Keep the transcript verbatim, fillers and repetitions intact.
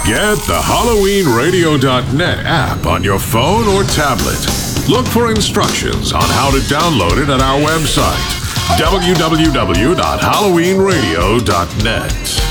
Get the Halloween Radio dot net app on your phone or tablet. Look for instructions on how to download it at our website, w w w dot halloween radio dot net.